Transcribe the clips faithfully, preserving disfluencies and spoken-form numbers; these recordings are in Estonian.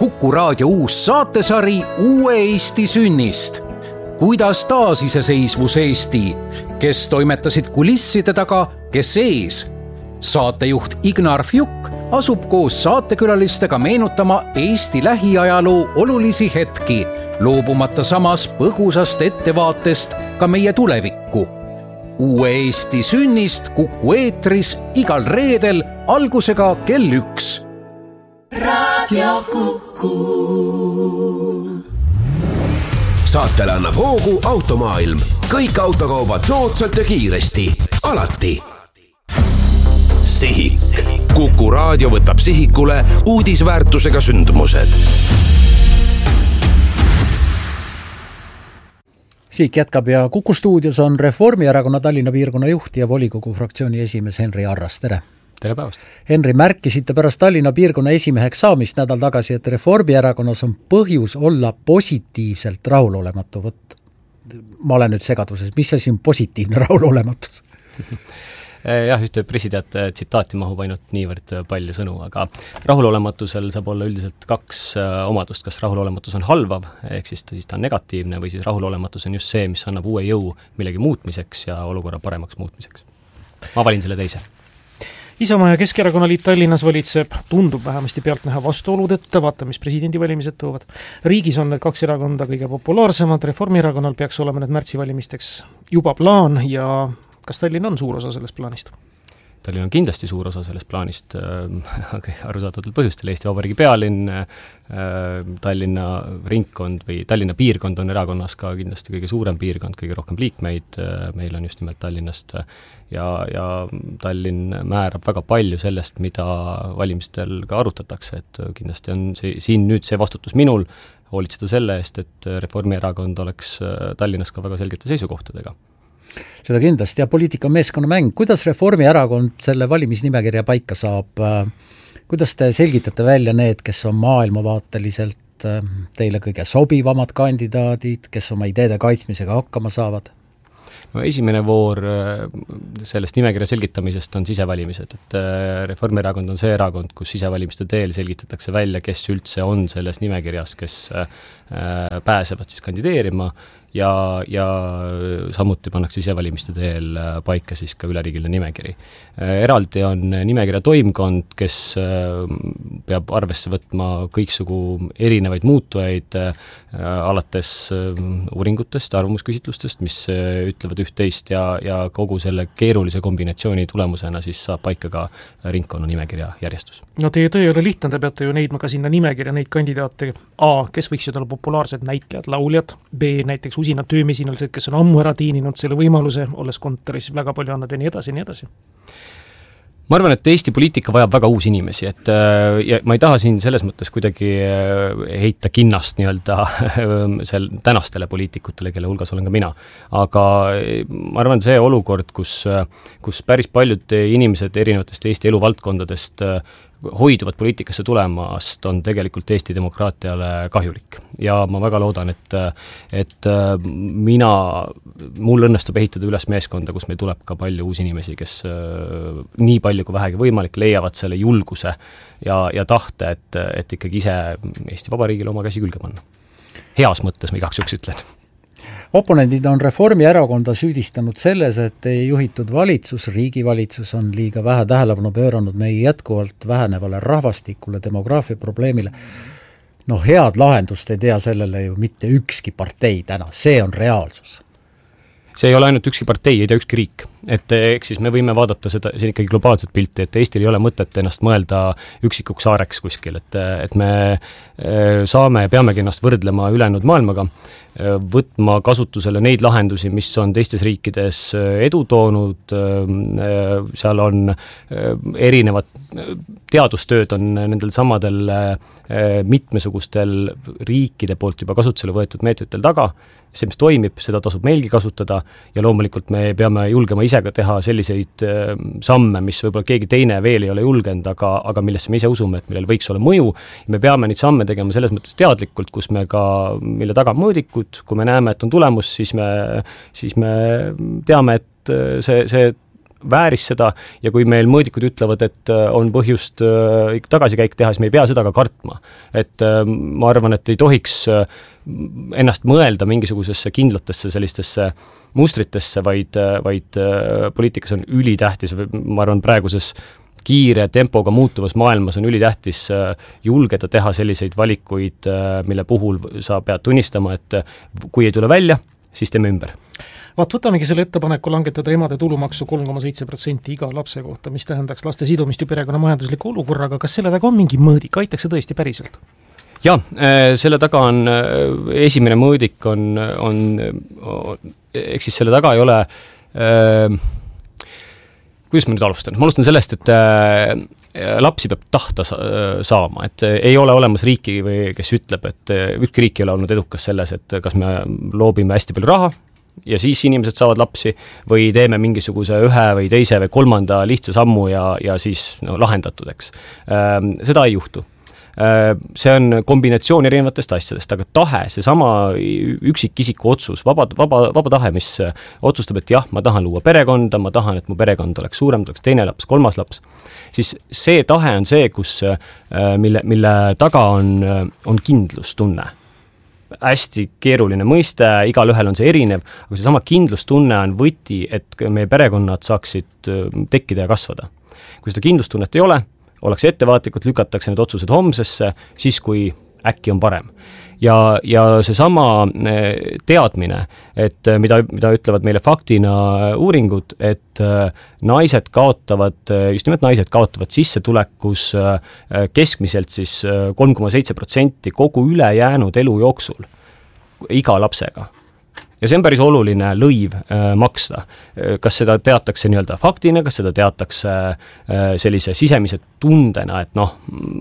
Kuku Raadio uus saatesari Uue Eesti sünnist. Kuidas taasiseseisvus Eesti? Kes toimetasid kulisside taga, kes ees? Saatejuht Ignar Fjuk asub koos saatekülalistega meenutama Eesti lähiajaloo olulisi hetki, loobumata samas põgusast ettevaatest ka meie tulevikku. Uue Eesti sünnist Kuku eetris igal reedel algusega kell üks. Raadio Kuku. Saatele annab hoogu Automaailm. Kõik autokaubad soodsalt ja kiiresti. Alati. Sihik. Kuku Raadio võtab sihikule uudisväärtusega sündmused. Siik jätkab ja Kuku stuudios on Reformierakonna Tallinna piirkonna juht ja volikogu fraktsiooni esimees Henri Arras. Tere! Tere päevast! Henri, märkisite pärast Tallinna piirkonna esimeheks saamist nädal tagasi, et Reformierakonnas on põhjus olla positiivselt rahulolematu. Võt, ma olen nüüd segaduses. Mis asi on positiivne rahulolematus? Jah, ühte presideat tsitaati mahub ainult niivõrd palju sõnu, aga rahulolematusel saab olla üldiselt kaks omadust, kas rahulolematus on halvav, ehk siis ta, siis ta on negatiivne, või siis rahulolematus on just see, mis annab uue jõu millegi muutmiseks ja olukorra paremaks muutmiseks. Ma valin selle teise. Isamaa ja Keskerakonna liit Tallinnas valitseb, tundub vähemasti pealt näha vastuolud ette, vaata, mis presidendivalimised toovad. Riigis on need kaks erakonda kõige populaarsemad, Reformierakonnal peaks olema need märtsivalimisteks juba plaan ja kas Tallinn on suur osa sellest plaanist? Tallinn on kindlasti suur osa sellest plaanist, arusaadaval põhjustel. Eesti Vabariigi pealinn, Tallinna ringkond või Tallinna piirkond on erakonnas ka kindlasti kõige suurem piirkond, kõige rohkem liikmeid, meil on just nimelt Tallinnast ja, ja Tallinn määrab väga palju sellest, mida valimistel ka arutatakse, et kindlasti on see, siin nüüd see vastutus minul hoolitseda selle eest, et Reformierakond oleks Tallinnas ka väga selgete seisukohtadega. Seda kindlasti ja poliitika meeskonna mäng. Kuidas Reformierakond selle valimisnimekirja paika saab? Kuidas te selgitate välja need, kes on maailmavaateliselt teile kõige sobivamad kandidaadid, kes oma ideede kaitsmisega hakkama saavad? No, esimene voor sellest nimekirja selgitamisest on sisevalimised, et Reformierakond on see erakond, kus sisevalimiste teel selgitatakse välja, kes üldse on selles nimekirjas, kes pääsevad siis kandideerima ja, ja samuti pannakse sisevalimiste teel paika siis ka üleriigiline nimekiri. Eraldi on nimekirja toimkond, kes peab arvesse võtma kõiksugu erinevaid muutujaid alates uuringutest, arvamusküsitlustest, mis ütlevad üht-teist ja, ja kogu selle keerulise kombinatsiooni tulemusena siis saab paika ka ringkonna nimekirja järjestus. No teie töö ei ole lihtne, te peate ju neidma ka sinna nimekirja neid kandidaate A, kes võiksid olla populaarsed näitlejad, lauljad, B, näiteks usinad töömesinalised, kes on ammu ära tiininud selle võimaluse, olles kontoris väga palju annad ja nii edasi, nii edasi. Ma arvan, et Eesti poliitika vajab väga uusi inimesi, et ja ma ei taha siin selles mõttes kuidagi heita kinnast nii-öelda sel tänastele poliitikutele, kelle hulgas olen ka mina. Aga ma arvan, see olukord, kus, kus päris paljud inimesed erinevatest Eesti eluvaldkondadest hoiduvat poliitikasse tulemast on tegelikult Eesti demokraatiale kahjulik. Ja ma väga loodan, et, et mina, mul õnnestub ehitada üles meeskonda, kus meil tuleb ka palju uusi inimesi, kes nii palju kui vähegi võimalik leiavad selle julguse ja, ja tahte, et, et ikkagi ise Eesti Vabariigile oma käsi külge panna. Heas mõttes ma igaks juks ütlen. Oponendid on Reformierakonda süüdistanud selles, et juhitud valitsus, riigivalitsus on liiga vähe tähelepanu pööranud meie jätkuvalt vähenevale rahvastikule, demograafia probleemile. No head lahendust ei tea sellele ju mitte ükski partei täna, see on reaalsus. See ei ole ainult ükski partei, ei tea ükski riik. Et eks siis me võime vaadata seda, see ikkagi globaalset pilti, et Eestil ei ole mõtet ennast mõelda üksikuks saareks kuskil, et, et me saame ja peamegi ennast võrdlema ülejäänud maailmaga, võtma kasutusele neid lahendusi, mis on teistes riikides edu toonud, seal on erinevad teadustööd on nendel samadel mitmesugustel riikide poolt juba kasutusele võetud meetoditel taga, see, mis toimib, seda tasub meilgi kasutada ja loomulikult me peame julgema ise ka teha selliseid samme, mis võib-olla keegi teine veel ei ole julgenud, aga, aga millesse me ise usume, et millel võiks olla mõju. Me peame neid samme tegema selles mõttes teadlikult, kus me ka, mille taga mõõdikud, kui me näeme, et on tulemus, siis me, siis me teame, et see, see vääris seda ja kui meil mõõdikud ütlevad, et on põhjust tagasikäik teha, siis me ei pea seda ka kartma. Et ma arvan, et ei tohiks ennast mõelda mingisugusesse kindlatesse sellistesse mustritesse, vaid, vaid poliitikas on ülitähtis, ma arvan, praeguses kiire tempoga muutuvas maailmas on ülitähtis julgeda teha selliseid valikuid, mille puhul sa pead tunnistama, et kui ei tule välja, siis teeme ümber. Vaat võtamegi selle ettepaneku langetada emade tulumaksu kolm koma seitse protsenti iga lapse kohta, mis tähendaks laste sidumist ju perekonna majandusliku olukorraga. Kas selle taga on mingi mõõdik? Aitaks see tõesti päriselt? Ja, selle taga on, esimene mõõdik on, on, eks siis selle taga ei ole äh, kuidas ma nüüd alustan? Ma alustan sellest, et äh, lapsi peab tahta sa- saama, et äh, ei ole olemas riiki, või, kes ütleb, et äh, ükski riik ei ole olnud edukas selles, et kas me loobime hästi palju raha ja siis inimesed saavad lapsi või teeme mingisuguse ühe või teise või kolmanda lihtsa sammu ja, ja siis no, lahendatud, eks. Äh, seda ei juhtu. See on kombinatsioon erinevatest asjadest, aga tahe, see sama üksikisiku otsus, vaba, vaba, vaba tahe, mis otsustab, et jah, ma tahan luua perekonda, ma tahan, et mu perekond oleks suurem, oleks teine laps, kolmas laps, siis see tahe on see, kus, mille, mille taga on, on kindlustunne. Hästi keeruline mõiste, igal ühel on see erinev, aga see sama kindlustunne on võti, et meie perekonnad saaksid tekkida ja kasvada. Kui seda kindlustunnet ei ole, ollakse ettevaatlikult, lükatakse need otsused homsesse, siis kui äkki on parem. Ja, ja see sama teadmine, et mida, mida ütlevad meile faktina uuringud, et naised kaotavad, just nimelt naised kaotavad sissetulekus keskmiselt siis kolm koma seitse protsenti kogu ülejäänud elu jooksul iga lapsega. Ja see on päris oluline lõiv äh, maksta. Kas seda teatakse nii-öelda faktina, kas seda teatakse äh, sellise sisemise tundena, et noh,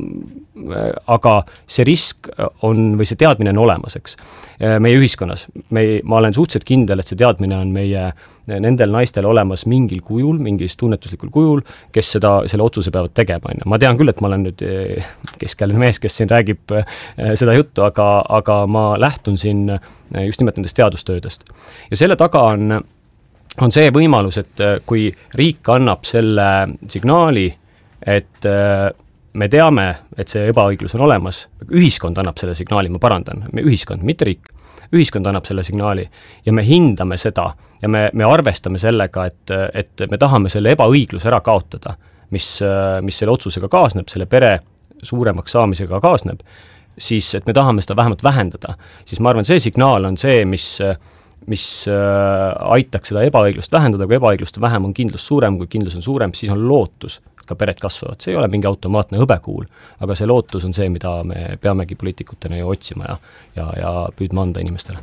äh, aga see risk on, või see teadmine on olemas, eks. Äh, meie ühiskonnas, me, ma olen suhteliselt kindel, et see teadmine on meie nendel naistel olemas mingil kujul, mingis tunnetuslikul kujul, kes seda, selle otsuse peavad tegema. Ma tean küll, et ma olen nüüd keskealine mees, kes siin räägib seda juttu, aga, aga ma lähtun siin just nimelt nendest teadustöödest. Ja selle taga on, on see võimalus, et kui riik annab selle signaali, et me teame, et see ebaõiglus on olemas, ühiskond annab selle signaali, ma parandan, me ühiskond, mitte riik, ühiskond annab selle signaali ja me hindame seda ja me, me arvestame sellega, et, et me tahame selle ebaõigluse ära kaotada, mis, mis selle otsusega kaasneb, selle pere suuremaks saamisega kaasneb, siis et me tahame seda vähemalt vähendada, siis ma arvan, see signaal on see, mis, mis aitaks seda ebaõiglust vähendada, kui ebaõiglust vähem on kindlus suurem, kui kindlus on suurem, siis on lootus, ka pered kasvavad. See ei ole mingi automaatne hõbekuul, aga see lootus on see, mida me peamegi poliitikutena ju otsima ja, ja, ja püüdma anda inimestele.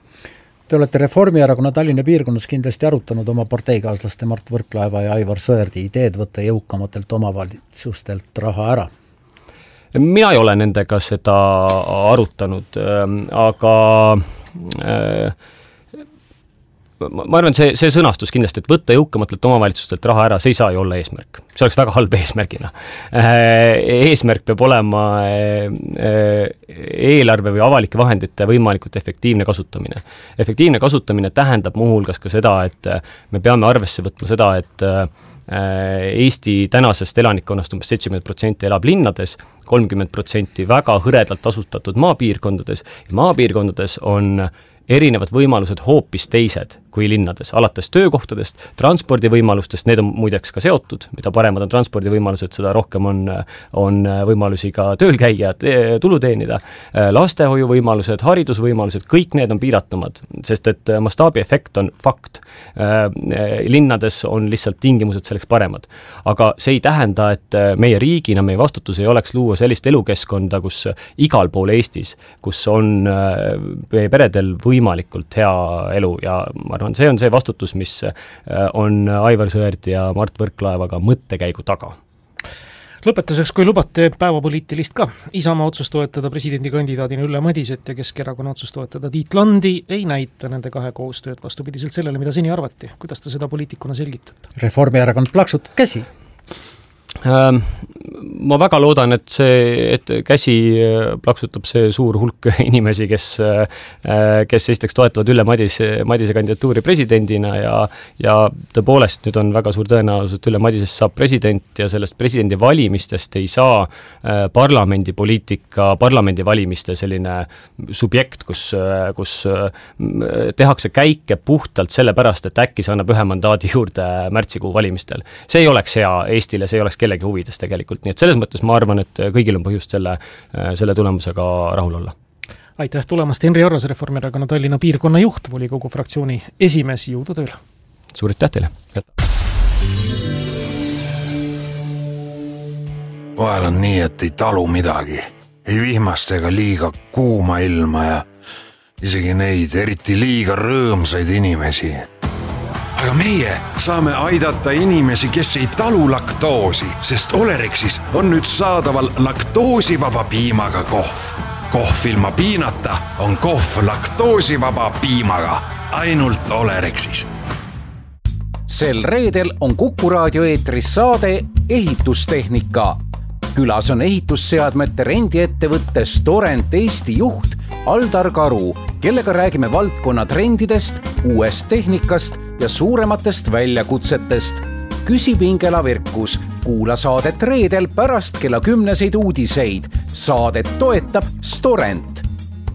Te olete Reformierakonna Tallinna piirkonnas kindlasti arutanud oma parteikaaslaste Mart Võrklaeva ja Aivar Sõerdi ideed võtta jõukamatelt omavalitsustelt raha ära. Mina ei ole nendega seda arutanud, aga äh, ma arvan, see, see sõnastus kindlasti, et võtta jõukamatelt omavalitsustelt raha ära, see ei saa ju olla eesmärk. See oleks väga halb eesmärgina. Eesmärk peab olema eelarve või avalike vahendite võimalikult efektiivne kasutamine. Efektiivne kasutamine tähendab muuhulgas ka seda, et me peame arvesse võtma seda, et Eesti tänasest elanikkonnast umbes seitsekümmend protsenti elab linnades, kolmkümmend protsenti väga hõredalt asustatud maapiirkondades ja maapiirkondades on erinevad võimalused hoopis teised kui linnades, alates töökohtadest, transpordivõimalustest, need on muideks ka seotud, mida paremad on transpordivõimalused, seda rohkem on, on võimalusi ka tööl käia, tulu teenida, lastehoiuvõimalused, haridusvõimalused, kõik need on piiratumad, sest et mastaabiefekt on fakt. Linnades on lihtsalt tingimused selleks paremad. Aga see ei tähenda, et meie riigina, meie vastutus ei oleks luua sellist elukeskkonda, kus igal pool Eestis, kus on meie peredel võimalikult hea elu ja ma arvan, see on see vastutus, mis on Aivar Sõerd ja Mart Võrklaevaga mõttekäigu taga. Lõpetuseks, kui lubate päevapoliitilist ka, Isamaa otsus toetada presidendikandidaadina Ülle Madiset ja Keskerakonna otsus toetada Tiit Landi ei näita nende kahe koostööd vastupidiselt sellele, mida seni arvati. Kuidas te seda poliitikuna selgitate? Reformierakond plaksutab käsi. Ma väga loodan, et see, et käsi plaksutab see suur hulk inimesi, kes, kes esiteks toetavad Ülle Madise, Madise kandidatuuri presidendina ja, ja tõepoolest nüüd on väga suur tõenäosus, et Ülle Madisest saab president ja sellest presidendi valimistest ei saa parlamendi poliitika, parlamendi valimiste selline subjekt, kus, kus tehakse käike puhtalt sellepärast, et äkki see annab ühe mandaadi juurde märtsikuu valimistel. See ei oleks hea Eestile, see ei oleks kellegi huvides tegelikult. Nii et selles mõttes ma arvan, et kõigil on põhjust selle, selle tulemusega rahul olla. Aitäh tulemast, Henri Arras, Reformierakonna Tallinna piirkonna juht, volikogu fraktsiooni esimees, jõudu tööle. Suur aitäh teile. Vahel on nii, et ei talu midagi. Ei vihmast ega liiga kuuma ilma ja isegi neid eriti liiga rõõmsaid inimesi. Aga meie saame aidata inimesi, kes ei talu laktoosi, sest Olerexis on nüüd saadaval laktoosivaba piimaga kohv. Kohv ilma piinata on kohv laktoosivaba piimaga, ainult Olerexis. Sel reedel on Kuku raadio eetris saade Ehitustehnika. Külas on ehitusseadmete rendiettevõtte Storent Eesti juht Aldar Karu, kellega räägime valdkonna trendidest, uuest tehnikast ja suurematest väljakutsetest. Küsib Ingela Virkus, kuula saadet reedel pärast kella kümneseid uudiseid. Saadet toetab Storent.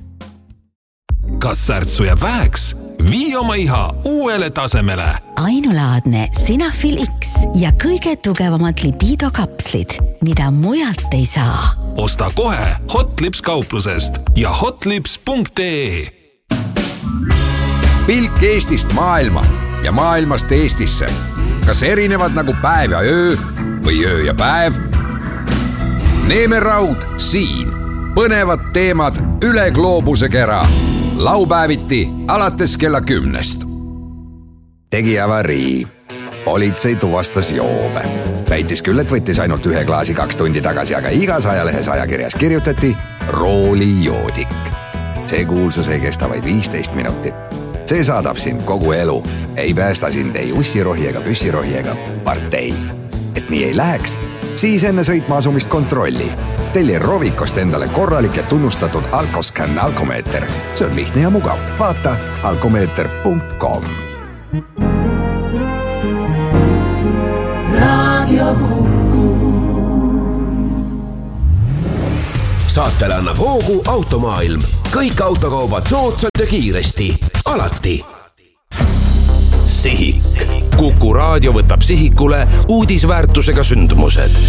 Kas särtsu jääb väheks? Vii oma iha uuele tasemele. Ainulaadne Sinafil X ja kõige tugevamad libido kapslid, mida mujalt ei saa. Osta kohe Hotlips kauplusest ja hotlips punkt ee. Pilk Eestist maailma ja maailmast Eestisse. Kas erinevad nagu päev ja öö või öö ja päev? Neeme Raud siin. Põnevad teemad üle gloobuse kera. Laupäeviti alates kella kümnest. Tegi avarii. Politsei tuvastas joobe. Väitis küll, et võttis ainult ühe klaasi kaks tundi tagasi, aga igas ajalehes ajakirjas kirjutati roolijoodik. See kuulsus ei kesta vaid viisteist minutit. See saadab sind kogu elu. Ei päästa sind ei ussirohi ega püssirohi ega partei. Et nii ei läheks, siis enne sõitma asumist kontrolli. Telli Rovikost endale korralik ja tunnustatud Alkoscan alkomeeter. See on lihtne ja mugav. Vaata alkomeeter punkt com. Radio Kuku. Saatele annab hoogu Automaailm. Kõik autokaubad soodsalt ja kiiresti. Alati. Sihik. Kuku raadio võtab sihikule uudisväärtusega sündmused.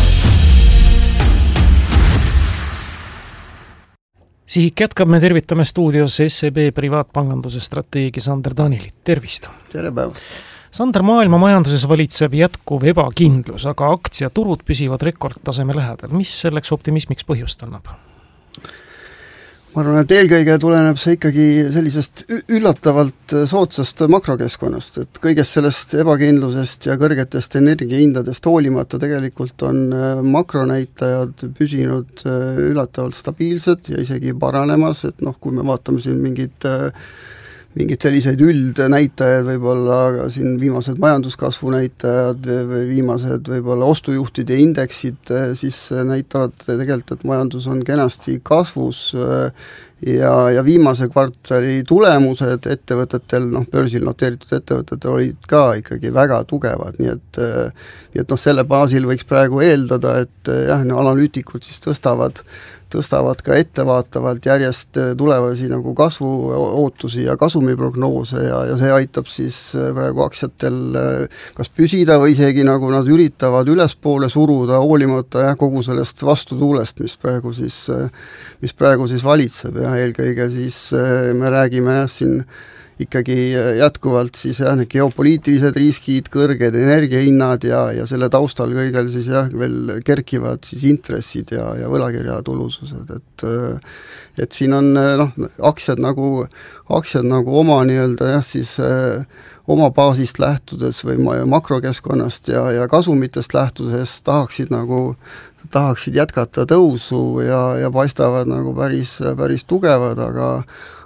Sihik jätkab, me tervitame stuudios S E B privaatpanganduse strateegi Sander Danilit. Tervist! Tere päeva! Sander, maailma majanduses valitseb jätkuv ebakindlus, aga aktsiaturud püsivad rekordtaseme lähedal. Mis selleks optimismiks põhjust annab? Ma arvan, et eelkõige tuleneb see ikkagi sellisest üllatavalt soodsast makrokeskkonnast, et kõigest sellest ebakindlusest ja kõrgetest energiahindadest hoolimata tegelikult on makronäitajad püsinud üllatavalt stabiilsed ja isegi paranemas, et noh, kui me vaatame siin mingid mingid selliseid üldnäitajad, võib-olla siin viimased majanduskasvu näitajad või viimased võib-olla ostujuhtide indeksid, siis näitavad tegelikult, et majandus on kenasti kasvus ja, ja viimase kvartali tulemused ettevõtetel, noh, börsil noteeritud ettevõtetel olid ka ikkagi väga tugevad, nii et, nii et noh, selle baasil võiks praegu eeldada, et jah, no, analüütikud siis tõstavad tõstavad ka ettevaatavalt järjest tulevasi nagu kasvu ootusi ja kasumiprognoose ja, ja see aitab siis praegu aktsiatel kas püsida või isegi nagu nad üritavad ülespoole suruda hoolimata jah, kogu sellest vastutuulest, mis praegu siis, mis praegu siis valitseb ja eelkõige siis me räägime jah, siin ikkagi jätkuvalt siis jah, need geopoliitilised riskid, kõrged energiahinnad ja, ja selle taustal kõigel siis jah, veel kerkivad siis intressid ja, ja võlakirjatulusused, et et siin on noh, aktsiad nagu, aktsiad nagu oma nii-öelda jah, siis oma baasist lähtudes või makrokeskkonnast ja, ja kasumitest lähtudes tahaksid nagu tahaksid jätkata tõusu ja, ja paistavad nagu päris, päris tugevad, aga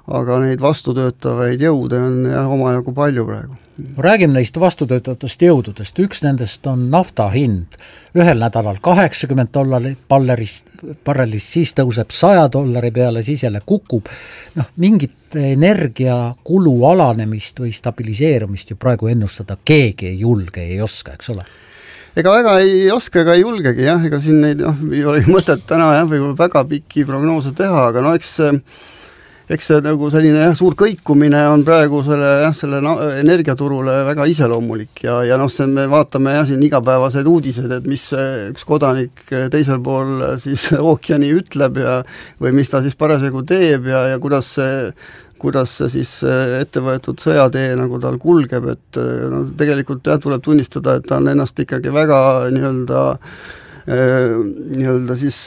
aga neid vastutöötavaid jõude on jah, omajagu palju praegu. Räägime neist vastutöötavatest jõududest, üks nendest on nafta hind. Ühel nädalal kaheksakümmend dollarit ballerist, barrelist, siis tõuseb saja dollari peale, siis jälle kukub. Noh, mingit energiakulu alanemist või stabiliseerumist ju praegu ennustada keegi ei julge, ei oska, eks ole? Ega väga ei oska ega ei julgegi, jah, ega siin neid, noh, ei ole mõtet täna jah, võib väga pikki prognoose teha, aga no eks eks see nagu selline jah, suur kõikumine on praegu selle, jah, selle energiaturule väga iseloomulik ja, ja noh, see me vaatame jah, siin igapäevased uudised, et mis üks kodanik teisel pool siis ookeani ütleb ja või mis ta siis parasjagu teeb ja, ja kuidas see kuidas see siis ettevõetud sõjatee nagu tal kulgeb, et no, tegelikult jah, tuleb tunnistada, et ta on ennast ikkagi väga nii-öelda nii-öelda siis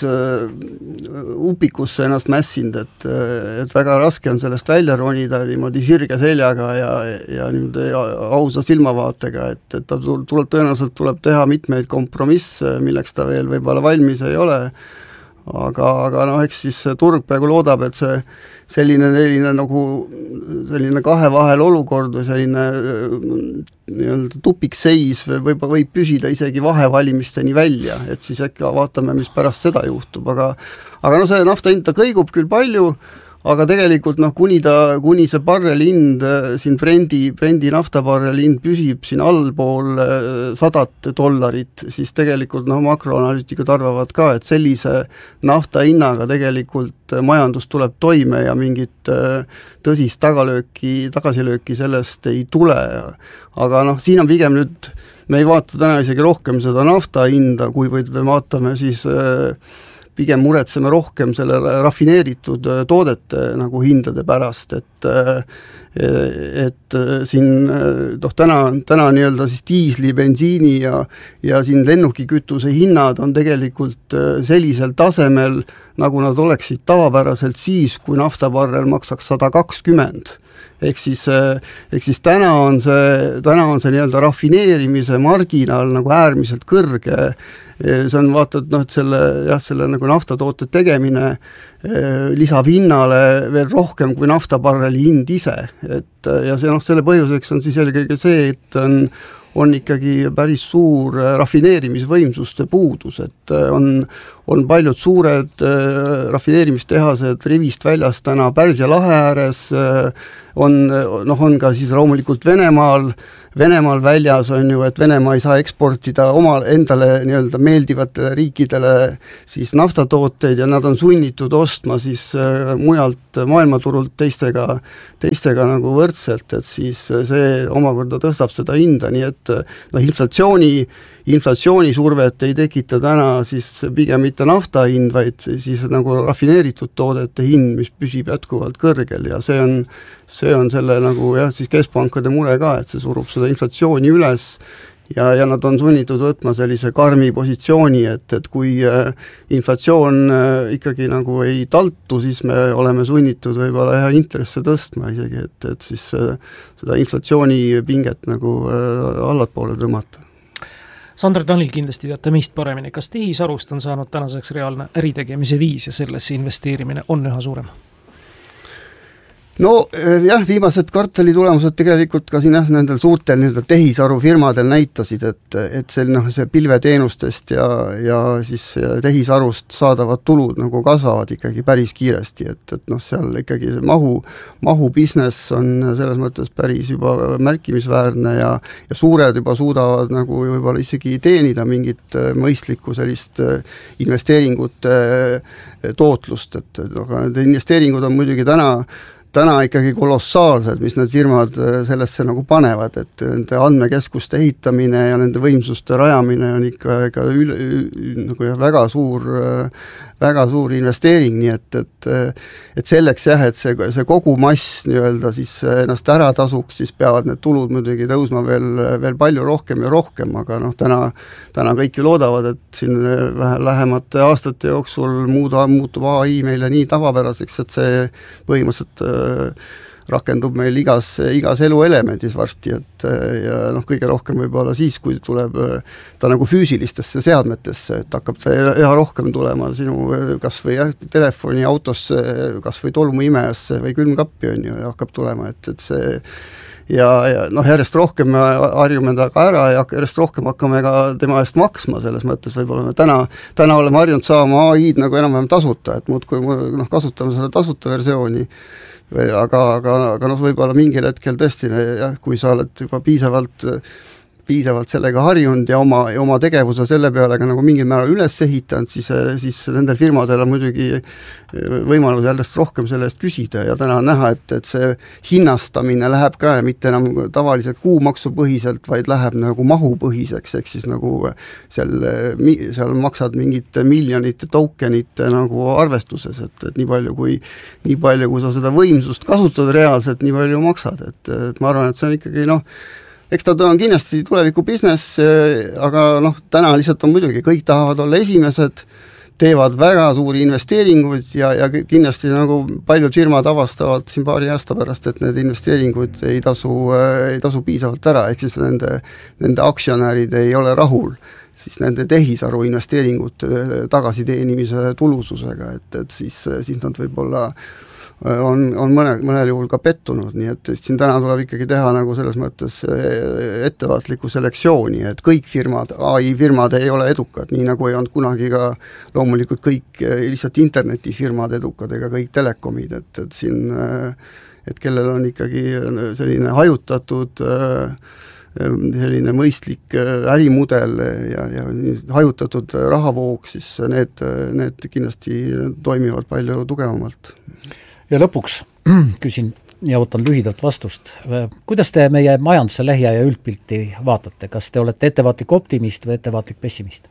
upikusse ennast mässinud, et, et väga raske on sellest välja ronida niimoodi sirge seljaga ja, ja niimoodi ausa silmavaatega, et, et ta tuleb, tõenäoliselt tuleb teha mitmeid kompromisse, milleks ta veel võib-olla valmis ei ole, aga, aga noh, eks siis turg praegu loodab, et see selline, selline nagu selline kahe vahel olukord või selline nii-öelda tupikseis võib, võib püsida isegi vahevalimisteni välja, et siis äkki vaatame, mis pärast seda juhtub, aga aga no see nafta hind ta kõigub küll palju, aga tegelikult noh, kuni ta, kuni see barreli hind, siin Brendi, Brendi naftabarreli hind püsib siin allpool sadat dollarit, siis tegelikult noh, makroanalüütikud arvavad ka, et sellise nafta hinnaga tegelikult majandus tuleb toime ja mingit tõsist tagalööki, tagasilööki sellest ei tule. Aga noh, siin on pigem nüüd, me ei vaata täna isegi rohkem seda nafta hinda, kuivõrd me vaatame siis pigem muretseme rohkem selle rafineeritud toodete nagu hindade pärast, et et siin noh, täna, täna nii-öelda siis diisli, bensiini ja, ja siin lennukikütuse hinnad on tegelikult sellisel tasemel, nagu nad oleksid tavapäraselt siis, kui naftabarrel maksaks sada kakskümmend. Ehk siis, ehk siis täna on see, täna on see nii-öelda rafineerimise marginaal nagu äärmiselt kõrge. See on vaata, et noh, et selle, jah, selle nagu naftatoote tegemine lisab hinnale veel rohkem kui naftabarreli hind ise. Et, ja see, noh, selle põhjuseks on siis eelkõige see, et on on ikkagi päris suur rafineerimisvõimsuste puudus, et on, on paljud suured rafineerimistehased rivist väljas täna Pärsia lahe ääres, on, noh, on ka siis loomulikult Venemaal, Venemaal väljas on ju, et Venemaa ei saa eksportida oma endale nii-öelda meeldivatele riikidele siis naftatooteid ja nad on sunnitud ostma siis mujalt maailmaturult teistega, teistega nagu võrdselt, et siis see omakorda tõstab seda hinda, nii et no, inflatsiooni, inflatsiooni survet ei tekita täna siis pigem mitte nafta hind, vaid siis nagu rafineeritud toodete hind, mis püsib jätkuvalt kõrgel ja see on, see on selle nagu jah, siis keskpankade mure ka, et see surub seda inflatsiooni üles ja, ja nad on sunnitud võtma sellise karmi positsiooni, et, et kui äh, inflatsioon äh, ikkagi nagu ei taltu, siis me oleme sunnitud võib-olla jah, intresse tõstma isegi, et, et siis äh, seda inflatsiooni pinget nagu äh, allapoole tõmmata. Sander Tanil kindlasti teate meist paremini, kas tehisarust on saanud tänaseks reaalne äritegemise viis ja sellesse investeerimine on üha suurem? No jah, viimased kvartali tulemused tegelikult ka siin jah, nendel suurtel nii-öelda tehisarufirmadel näitasid, et, et see, noh, see pilveteenustest ja, ja siis tehisarust saadavad tulud nagu kasvavad ikkagi päris kiiresti, et, et noh, seal ikkagi see mahu, mahu business on selles mõttes päris juba märkimisväärne ja, ja suured juba suudavad nagu võib-olla isegi teenida mingit mõistlikku sellist investeeringute tootlust, et aga need investeeringud on muidugi täna täna ikkagi kolossaalsed, mis need firmad sellesse nagu panevad, et nende andmekeskuste ehitamine ja nende võimsuste rajamine on ikka, ikka üle, nagu väga suur, väga suur investeering, nii et, et, et selleks jah, et see, see kogu mass nii-öelda siis ennast ära tasuks, siis peavad need tulud muidugi tõusma veel, veel palju rohkem ja rohkem, aga noh, täna, täna kõik ju loodavad, et siin vähe lähemate aastate jooksul muuda, muutub A I meile nii tavapäraseks, et see põhimõtteliselt rakendub meil igas, igas eluelemendis varsti, et ja noh, kõige rohkem võib-olla siis, kui tuleb ta nagu füüsilistesse seadmetesse, et hakkab ta üha rohkem tulema sinu kas või jah, telefoni, autosse, kas või tolmuimejasse või külmkappi on ju, ja hakkab tulema, et, et see ja, ja noh, järjest rohkem me harjume taga ära ja järjest rohkem hakkame ka tema eest maksma, selles mõttes võib-olla me täna, täna oleme harjunud saama A I-d nagu enam-vähem tasuta, et muud kui noh, kasutame selle tasuta versiooni, aga, aga, aga noh, võib-olla mingil hetkel tõesti, jah, kui sa oled juba piisavalt piisavalt sellega harjunud ja oma, ja oma tegevuse selle peale ka nagu mingil määral üles ehitanud, siis, siis nendel firmadel on muidugi võimalus jällest rohkem selle eest küsida ja täna on näha, et, et see hinnastamine läheb ka ja mitte enam tavaliselt kuumaksupõhiselt, vaid läheb nagu mahupõhiseks, ehk siis nagu seal, seal maksad mingit miljonite tokenite nagu arvestuses, et, et nii palju kui, nii palju kui sa seda võimsust kasutad reaalselt, nii palju maksad, et, et ma arvan, et see on ikkagi noh, eks ta on kindlasti tuleviku business, aga noh, täna lihtsalt on muidugi, kõik tahavad olla esimesed, teevad väga suuri investeeringuid ja, ja kindlasti nagu paljud firmad avastavad siin paari aasta pärast, et need investeeringud ei tasu, ei tasu piisavalt ära, ehk siis nende, nende aktsionärid ei ole rahul siis nende tehisaru investeeringute tagasiteenimise tulususega, et, et siis, siis nad võib-olla on, on mõne, mõnel juhul ka pettunud, nii et siin täna tuleb ikkagi teha nagu selles mõttes ettevaatlikku selektsiooni, et kõik firmad, A I firmad ei ole edukad, nii nagu ei olnud kunagi ka loomulikult kõik lihtsalt internetifirmad edukad ega kõik telekomid, et, et siin, et kellel on ikkagi selline hajutatud selline mõistlik ärimudel ja, ja hajutatud rahavoog, siis need, need kindlasti toimivad palju tugevamalt. Ja lõpuks küsin ja ootan lühidalt vastust. Kuidas te meie majanduse lähiaja üldpilti vaatate? Kas te olete ettevaatlik optimist või ettevaatlik pessimist?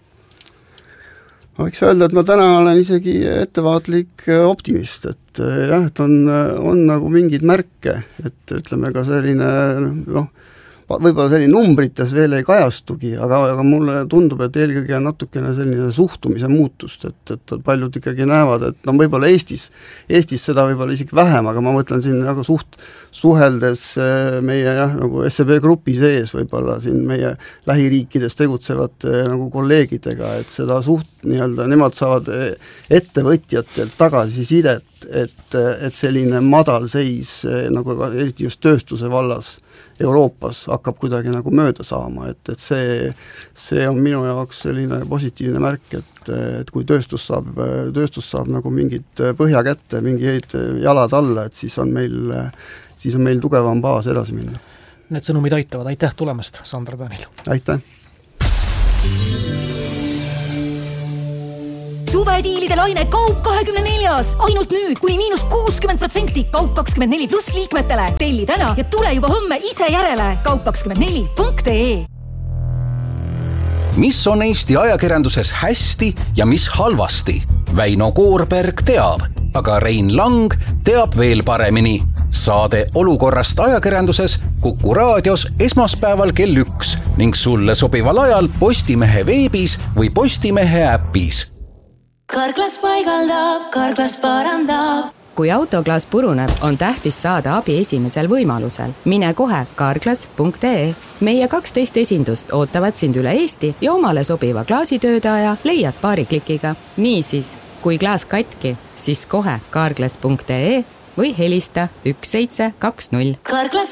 Ma võiks öelda, et ma täna olen isegi ettevaatlik optimist, et jah, et on, on nagu mingid märke, et ütleme ka selline noh, võib-olla selline numbrites veel ei kajastugi, aga, aga mulle tundub, et eelkõige on natukene selline suhtumise muutust, et, et paljud ikkagi näevad, et no võib-olla Eestis, Eestis seda võib-olla isegi vähem, aga ma mõtlen siin nagu suht, suheldes meie jah, nagu S E B grupi sees võib-olla siin meie lähiriikides tegutsevate nagu kolleegidega, et seda suht nii-öelda, nemad saavad ettevõtjatelt tagasisidet, et, et selline madal seis nagu eriti just tööstuse vallas Euroopas hakkab kuidagi nagu mööda saama, et, et see, see on minu jaoks selline positiivne märk, et, et kui tööstus saab, tööstus saab nagu mingit põhja kätte, mingid jalad alla, et siis on meil, siis on meil tugevam baas edasi minna. Need sõnumid aitavad, aitäh tulemast, Sandra Tanil! Aitäh! Suvediilide laine Kaup kahekümne neljas. Ainult nüüd kuni miinus kuuskümmend protsenti Kaup kakskümmend neli pluss liikmetele. Telli täna ja tule juba homme ise järele. kaup kakskümmend neli punkt ee. Mis on Eesti ajakirjanduses hästi ja mis halvasti? Väino Koorberg teab, aga Rein Lang teab veel paremini. Saade olukorrast ajakirjanduses Kuku raadios esmaspäeval kell üks ning sulle sobival ajal Postimehe veebis või Postimehe äpis. Karklas paigaldab, Karklas parandab. Kui autoklaas puruneb, on tähtis saada abi esimesel võimalusel. Mine kohe karklas punkt ee. Meie kaksteist esindust ootavad sind üle Eesti ja omale sobiva klaasitöödaja leiad paari klikiga. Niisiis, kui klaas katki, siis kohe karklas punkt ee või helista üks seitse kaks null. Karklas